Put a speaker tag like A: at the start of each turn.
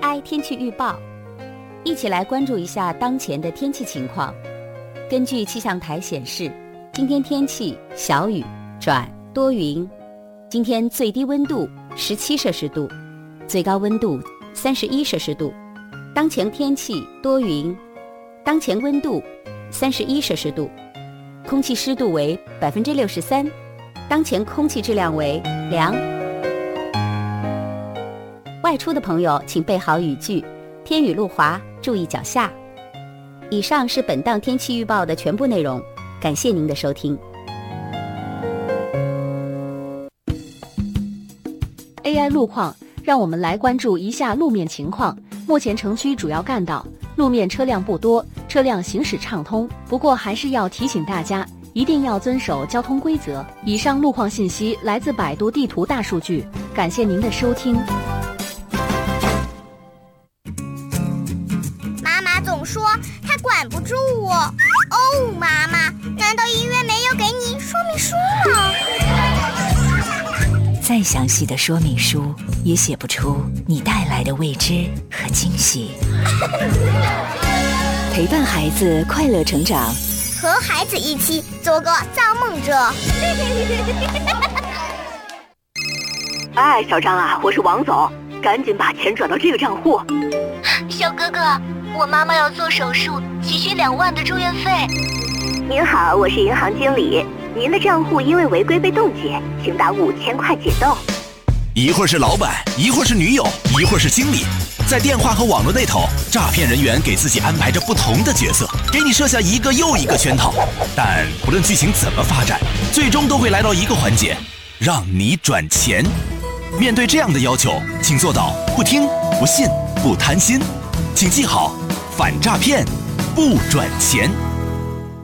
A: AI 天气预报，一起来关注一下当前的天气情况。根据气象台显示，今天天气小雨转多云，今天最低温度17摄氏度，最高温度31摄氏度。当前天气多云，当前温度31摄氏度，空气湿度为63%，当前空气质量为良。外出的朋友请备好雨具，天雨路滑，注意脚下。以上是本档天气预报的全部内容，感谢您的收听。
B: AI 路况，让我们来关注一下路面情况。目前城区主要干道路面车辆不多，车辆行驶畅通，不过还是要提醒大家，一定要遵守交通规则。以上路况信息来自百度地图大数据，感谢您的收听。
C: 妈妈总说她管不住我。哦，妈妈，难道医院没有给你说明书吗？
D: 再详细的说明书也写不出你带来的未知和惊喜。陪伴孩子快乐成长，
C: 和孩子一起做个造梦者。
E: 哎，小张啊，我是王总，赶紧把钱转到这个账户。
F: 小哥哥，我妈妈要做手术，急需2万的住院费。
E: 您好，我是银行经理，您的账户因为违规被冻结，请打5000块解冻。
G: 一会儿是老板，一会儿是女友，一会儿是经理，在电话和网络那头，诈骗人员给自己安排着不同的角色，给你设下一个又一个圈套。但不论剧情怎么发展，最终都会来到一个环节，让你转钱。面对这样的要求，请做到不听、不信、不贪心。请记好，反诈骗，不转钱。